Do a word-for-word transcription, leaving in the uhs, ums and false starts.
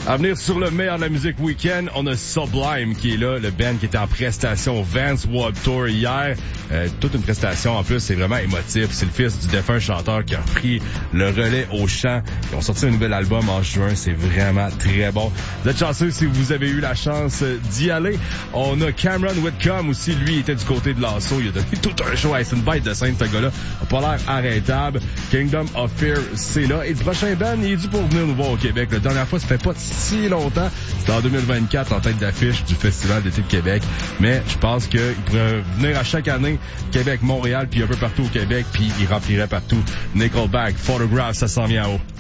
À venir sur le meilleur de la musique week-end, on a Sublime qui est là, le band qui était en prestation au Vans Warped Tour hier. Euh, toute une prestation en plus, c'est vraiment émotif. C'est le fils du défunt chanteur qui a pris le relais au chant. Ils ont sorti un nouvel album en juin, c'est vraiment très bon. Vous êtes chanceux si vous avez eu la chance d'y aller. On a Cameron Whitcomb aussi, lui il était du côté de l'assaut, il a donné tout un show. Hey, c'est une bête de scène ce gars-là, a pas l'air arrêtable. Kingdom of Fear, c'est là. Et le prochain band, il est dû pour venir nous voir au Québec. La dernière fois, ça fait pas si longtemps. C'était en deux mille vingt-quatre en tête d'affiche du Festival d'été de Québec. Mais je pense qu'il pourrait venir à chaque année, Québec, Montréal, puis un peu partout au Québec, puis il remplirait partout. Nickelback, Photograph, ça s'en vient en haut.